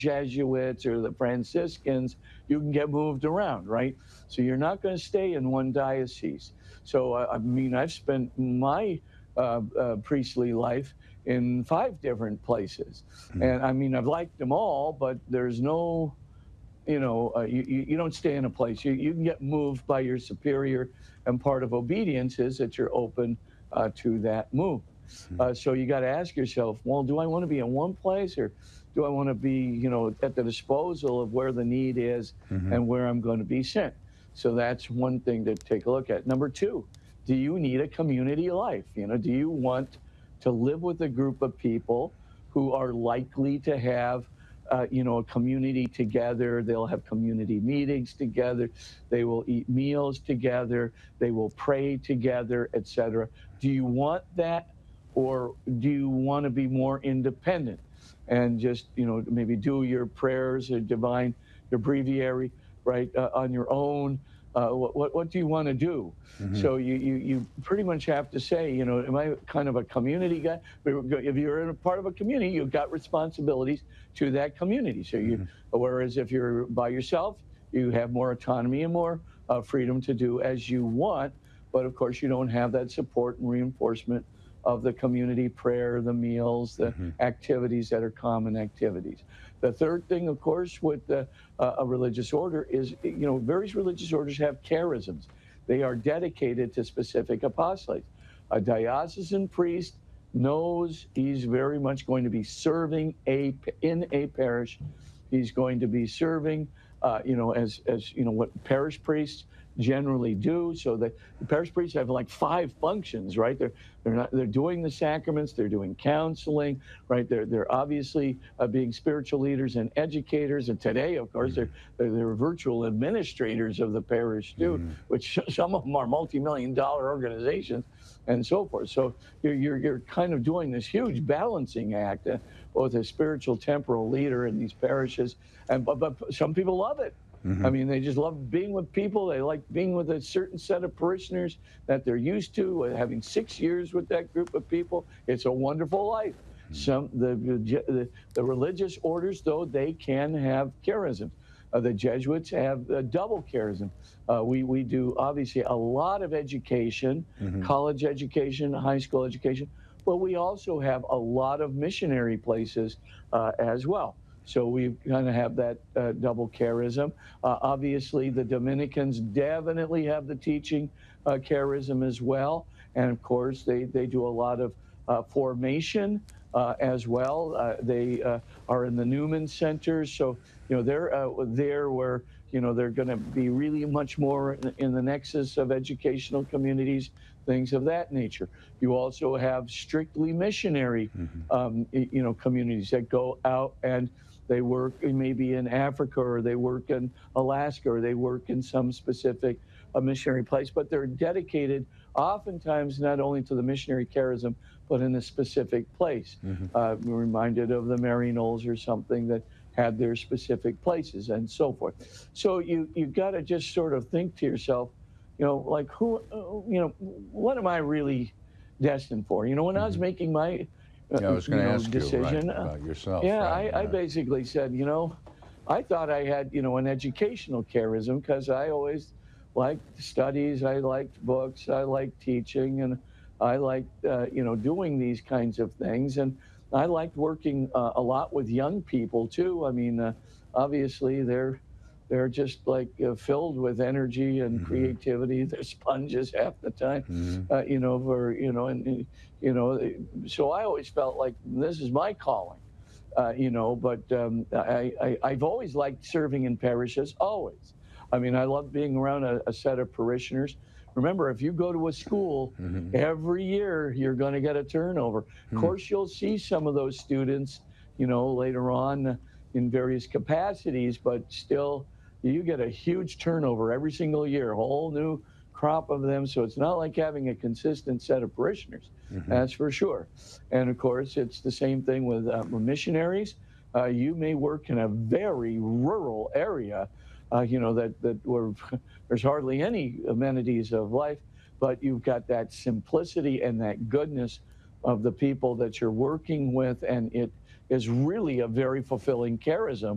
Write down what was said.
Jesuits or the Franciscans, you can get moved around, right? So you're not going to stay in one diocese. So, I mean, I've spent my priestly life in 5 different places. Mm. And I mean, I've liked them all, but there's no, you don't stay in a place. You can get moved by your superior, and part of obedience is that you're open to that move. Mm. So you got to ask yourself, well, do I want to be in one place, or do I want to be, at the disposal of where the need is Mhm. and where I'm going to be sent? So that's one thing to take a look at. Number two, do you need a community life? Do you want to live with a group of people who are likely to have a community together? They'll have community meetings together. They will eat meals together. They will pray together, etc. Do you want that, or do you want to be more independent and just maybe do your prayers or your breviary, right, on your own? What do you want to do? Mhm. So you pretty much have to say, am I kind of a community guy? If you're in a part of a community, you've got responsibilities to that community. So Mhm. whereas if you're by yourself, you have more autonomy and more freedom to do as you want. But of course, you don't have that support and reinforcement of the community prayer, the meals, the Mhm. activities that are common activities. The third thing, of course, with a religious order is, various religious orders have charisms. They are dedicated to specific apostolates. A diocesan priest knows he's very much going to be serving in a parish. He's going to be serving, as what parish priests generally do. So the parish priests have like 5 functions, right? They're doing the sacraments, they're doing counseling, right? They're obviously being spiritual leaders and educators, and today, of course, Mhm. they're virtual administrators of the parish too, Mhm. which some of them are multi-million-dollar organizations and so forth. So you're kind of doing this huge balancing act, both a spiritual temporal leader in these parishes, and but some people love it. I Mhm. mean, they just love being with people. They like being with a certain set of parishioners that they're used to, having 6 years with that group of people. It's a wonderful life. Mhm. The religious orders, though, they can have charisms. The Jesuits have a double charism. We do obviously a lot of education, Mhm. college education, high school education, but we also have a lot of missionary places as well. So we kind of have that double charism. Obviously, the Dominicans definitely have the teaching charism as well. And of course, they do a lot of formation as well. They are in the Newman Center. So, they're there where, they're going to be really much more in the nexus of educational communities, things of that nature. You also have strictly missionary, Mhm. communities that go out and they work maybe in Africa, or they work in Alaska, or they work in some specific missionary place, but they're dedicated oftentimes not only to the missionary charism, but in a specific place. Mhm. We're reminded of the Maryknolls or something that had their specific places and so forth. So you got to just sort of think to yourself, like what am I really destined for? When I was Mhm. making my, Yeah, I was going to ask you, right, decision. about yourself, Yeah, right? I Yeah. basically said, I thought I had, an educational charism because I always liked studies, I liked books, I liked teaching, and I liked, doing these kinds of things. And I liked working a lot with young people too. I mean, obviously they're just like filled with energy and Mhm. creativity. They're sponges half the time, Mhm. so I always felt like this is my calling. But I've always liked serving in parishes, always. I mean, I love being around a set of parishioners. Remember, if you go to a school, Mhm. every year you're going to get a turnover. Of Hmm. course, you'll see some of those students, later on in various capacities, but still, you get a huge turnover every single year, a whole new crop of them. So it's not like having a consistent set of parishioners, Mhm. that's for sure. And of course, it's the same thing with missionaries. You may work in a very rural area, that where there's hardly any amenities of life, but you've got that simplicity and that goodness of the people that you're working with, and it is really a very fulfilling charism.